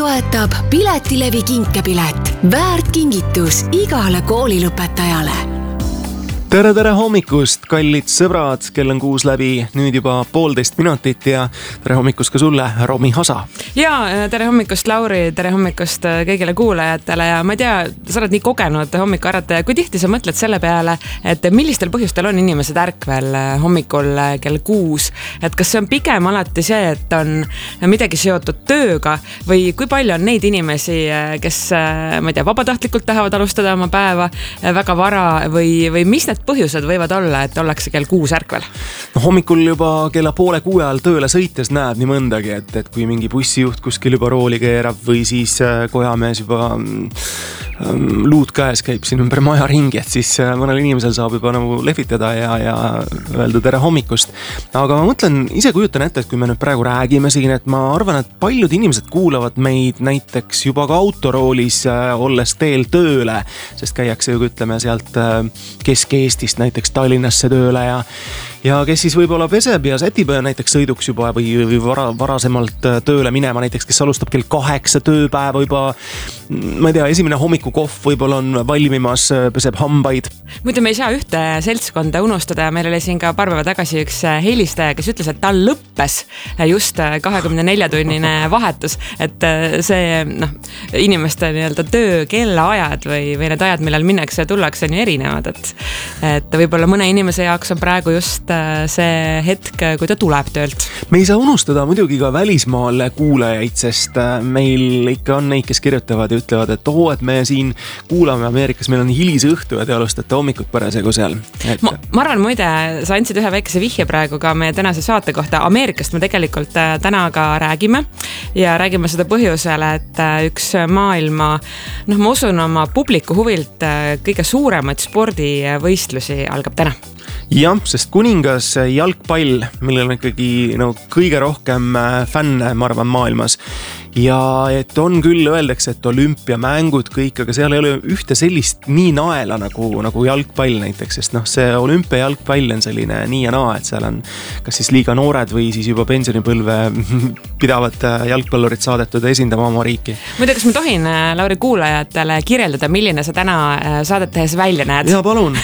toetab Piletilevi kinkepilet. Väärt kingitus igale koolilõpetajale. Tere hommikust, kallid sõbrad, kell on 6 läbi, nüüd juba 1,5 minutit ja tere hommikust ka sulle, Romi Hasa. Ja tere hommikust, Lauri, tere hommikust kõigile kuulajatele ja ma ei tea, sa oled nii kogenud hommikuarataja, kui tihti sa mõtled selle peale, et millistel põhjustel on inimesed ärkvel hommikul kell 6, et kas see on pigem alati see, et on midagi seotud tööga või kui palju on neid inimesi, kes, ma ei tea, vabatahtlikult tahavad alustada oma päeva väga vara või mis need põhjused võivad olla, et ollakse kell 6 ärkvel? No, hommikul juba kella 5:30 ajal tööle sõites näeb nii mõndagi, et kui mingi bussijuht kuskil juba rooli keerab või siis kojamees juba luud käes käib siin ümber maja ringi, et siis mõnel inimesel saab juba nagu lehvitada ja öelda tere hommikust. Aga ma mõtlen, ise kujutan ette, et kui me nüüd praegu räägime siin, et ma arvan, et paljud inimesed kuulavad meid näiteks juba ka autoroolis olles teel tööle, sest käiakse ju, ütleme, sealt Kesk-Eestist näiteks Tallinnasse tööle ja kes siis võib-olla peseb ja sätib näiteks sõiduks juba või varasemalt tööle minema, näiteks kes alustab kell 8 tööpäeva juba, ma ei tea, esimene hommikukohv võib-olla on valmimas, peseb hambaid. Muidu me ei saa ühte seltskonda unustada, meil oli siin ka paar päeva tagasi üks helistaja, kes ütles, et tal lõppes just 24-tunnine vahetus, et see inimeste nii-öelda töö kellaajad või need ajad, millal minnakse ja tullakse on ju erinevad, et võib-olla mõne inimese jaoks on praegu just see hetk, kui ta tuleb töölt. Me ei saa unustada muidugi ka välismaal kuulajaid, sest meil ikka on neid, kes kirjutavad ja ütlevad, et me siin kuulame Ameerikas, meil on hilis õhtu ja te alustate hommikut parasjagu seal. Ma arvan, muide, sa andsid ühe väikese vihje praegu ka meie tänase saate kohta. Ameerikast me tegelikult täna ka räägime ja räägime seda põhjusel, et üks maailma, ma usun oma publiku huvilt kõige suuremaid spordivõistlusi algab täna. Jah, sest kuningas jalgpall, millel on ikkagi kõige rohkem fänne, ma arvan, maailmas. Ja et on küll, öeldakse, et olümpiamängud kõik, aga seal ei ole ühte sellist nii naela nagu jalgpall näiteks, sest see olümpia jalgpall on selline nii ja naa, et seal on kas siis liiga noored või siis juba pensionipõlve pidavad jalgpallurid saadetud esindama oma riiki. Muide, kas ma tohin, Lauri, kuulajatele kirjeldada, milline sa täna saadet tehes välja näed? Ja, palun!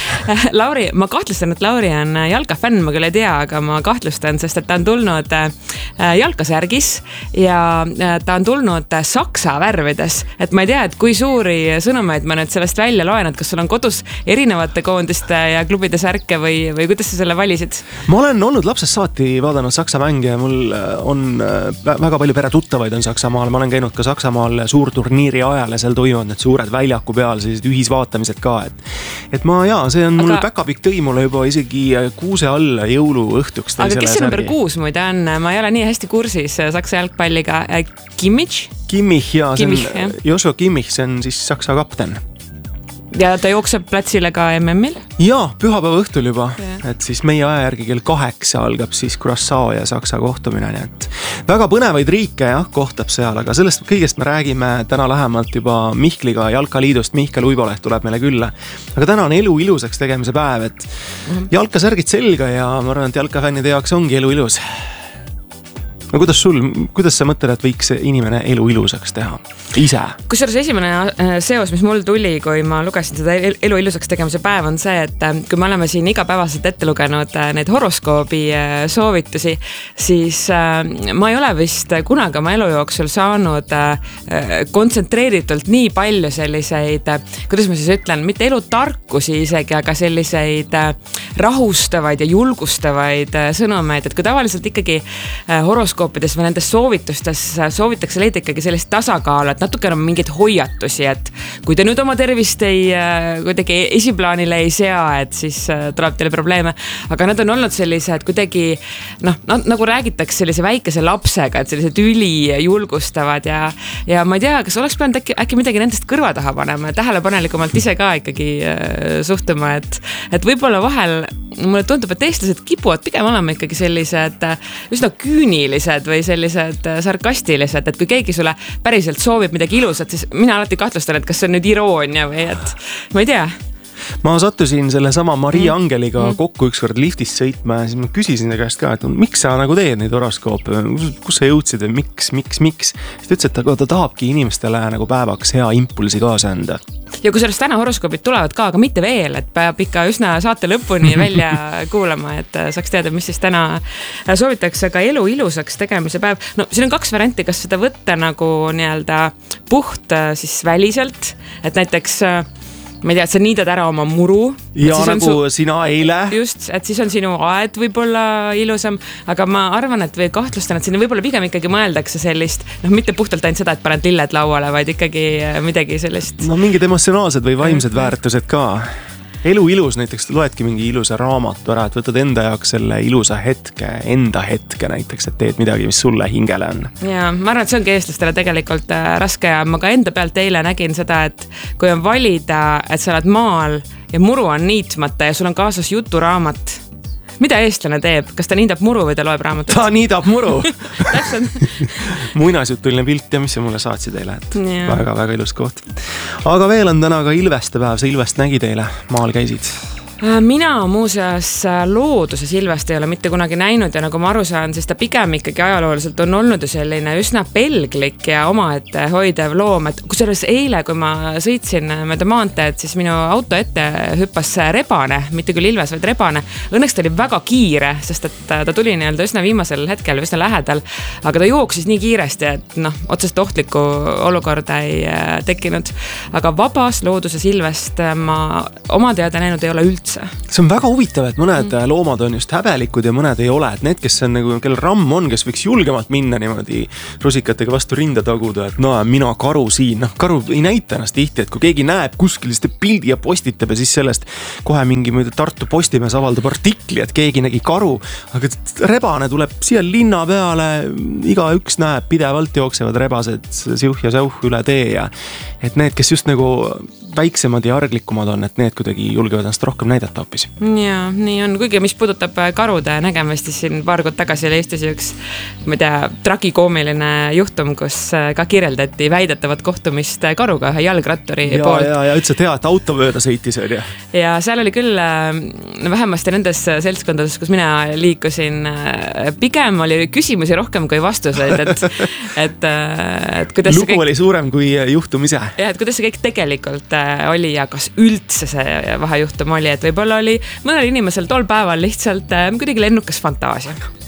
Lauri, ma kahtlustan, et Lauri on jalkafänn, ma küll ei tea, aga ma kahtlustan, sest et ta on tulnud jalkasärgis ja ta on tulnud Saksa värvides, et ma ei tea, et kui suuri sõnumeid ma nüüd sellest välja loen, et kas sul on kodus erinevate koondiste ja klubide särke või kuidas sa selle valisid? Ma olen olnud lapsest saati vaadanud Saksa mänge ja mul on väga palju peretuttavaid on Saksamaal, ma olen käinud ka Saksamaal suurturniiri ajal ja seal toimuvad need suured väljaku peal, sellised ühisvaatamised ka, et see on mul päkapikk tõi mulle juba isegi kuuse alla jõuluõhtuks. Aga kes see number 6 muide on? Ma ei ole nii hästi kursis Saksa jalgpalliga. Kimmich, Joshua Kimmich, see on siis Saksa kapten. Ja ta jookseb platsile ka MM-il? Jaa, pühapäeva õhtul juba, et siis meie aja järgi kell 8 algab siis Curaçao ja Saksa kohtumine, nii et väga põnevaid riike kohtab seal, aga sellest kõigest me räägime täna lähemalt juba Mihkliga Jalkaliidust. Mihkel Uiboleht tuleb meile külla, aga täna on elu ilusaks tegemise päev, et jalkasärgid selga ja ma arvan, et jalkafännide jaoks ongi elu ilus. No kuidas sa mõtled, et võiks inimene elu ilusaks teha? Ise? Kusjuures esimene seos, mis mul tuli, kui ma lugesin seda elu ilusaks tegemise päev, on see, et kui me oleme siin igapäevaselt ette lugenud neid horoskoobi soovitusi, siis ma ei ole vist kunagi oma elu jooksul saanud kontsentreeritult nii palju selliseid, kuidas ma siis ütlen, mitte elutarkusi isegi, aga selliseid rahustavaid ja julgustavaid sõnumeid, et kui tavaliselt ikkagi horoskoopides või nendes soovitustes soovitakse leida ikkagi sellist tasakaalu, et natuke on mingeid hoiatusi, et kui te nüüd oma tervist kuidagi esiplaanile ei sea, et siis tuleb teile probleeme, aga nad on olnud sellised kuidagi, nagu räägitakse sellise väikese lapsega, et sellised üli julgustavad ja ma ei tea, kas oleks pidanud äkki midagi nendest kõrva taha panema ja tähelepanelikumalt ise ka ikkagi suhtuma, et võib-olla vahel mulle tundub, et eestlased kipuvad pigem olema ikkagi sellised üsna küünilised või sellised sarkastilised, et kui keegi sulle päriselt soovib midagi ilusat, siis mina alati kahtlustan, et kas see on nüüd iroonia või et ma ei tea. ma sattusin selle sama Maria Angeliga kokku ükskord liftis sõitma ja siis ma küsisin ta käest ka, et miks sa nagu teed neid horoskoope, kus sa jõudsid ja miks? Siis ta ütles, et ta tahabki inimestele nagu päevaks hea impulsi kaasa anda. Ja kui sellest täna horoskoobid tulevad ka, aga mitte veel, et peab ikka üsna saate lõpuni välja kuulama, et saaks teada, mis siis täna soovitakse ka elu ilusaks tegemise päev. No siin on 2 varianti, kas seda võtta nagu nii-öelda puht siis väliselt, et näiteks ma ei tea, et sa niidad ära oma muru. Ja nagu sina eile. Just, et siis on sinu aed võib-olla ilusam, aga ma arvan, et või kahtlustan, et siin võib-olla pigem ikkagi mõeldakse sellist, mitte puhtalt ainult seda, et paned lilled lauale, vaid ikkagi midagi sellist. No mingid emotsionaalsed või vaimsed väärtused ka. Elu ilus, näiteks loedki mingi ilusa raamatu ära, et võtad enda jaoks selle ilusa enda hetke näiteks, et teed midagi, mis sulle hingele on. Ja ma arvan, et see ongi eestlastele tegelikult raske ja ma ka enda pealt eile nägin seda, et kui on valida, et sa oled maal ja muru on niitmata ja sul on kaasas juturaamat. Mida eestlane teeb? Kas ta niidab muru või ta loeb raamatut? Ta niidab muru. Muinasjutuline pilt ja mis sa mulle saatsid eile, et väga ilus koht. Aga veel on täna ka Ilveste päev, sa Ilvest nägid eile, maal käisid? Mina muuseas looduses Ilvest ei ole mitte kunagi näinud ja nagu ma aru saan, siis ta pigem ikkagi ajalooliselt on olnud ju selline üsna pelglik ja omaette hoidev loom, et kusjuures eile, kui ma sõitsin mööda maanteed, siis minu auto ette hüppas rebane, mitte küll Ilves, vaid rebane. Õnneks ta oli väga kiire, sest et ta tuli nii-öelda üsna viimasel hetkel, üsna lähedal, aga ta jooksis nii kiiresti, et otsest ohtlikku olukorda ei tekkinud. Aga vabas looduses Ilvest ma oma teada näinud ei ole üldse. See on väga huvitav, et mõned loomad on just häbelikud ja mõned ei ole, et need, kes on nagu, kellel ramm on, kes võiks julgemalt minna niimoodi rusikatega vastu rinda taguda, et mina karu siin, karu ei näita ennast tihti, et kui keegi näeb kuskil seda pildi ja postitab ja siis sellest kohe mingi Tartu Postimees avaldab artikli, et keegi nägi karu, aga rebane tuleb siia linna peale, igaüks näeb, pidevalt jooksevad rebased siuh ja säuh üle tee ja et need, kes just nagu väiksemad ja arglikumad on, et need kuidagi julgevad ennast rohkem näidata hoopis. Ja, nii on. Kuigi mis puudutab karude nägemist, siis siin paar kuud tagasi oli Eestis üks, ma ei tea, trakikoomiline juhtum, kus ka kirjeldati väidetavat kohtumist karuga ühe jalgratturi poolt. Ja ütles, et et auto mööda sõitis oli. Ja seal oli küll vähemasti nendes seltskondades, kus mina liikusin, pigem oli küsimusi rohkem kui vastuseid, et kuidas lugu oli suurem kui juhtum ise. Ja, et kuidas see kõik tegelikult oli ja kas üldse see vahejuhtum oli, et võib-olla oli mõnel inimesel tol päeval lihtsalt kuidagi lennukas fantaasia.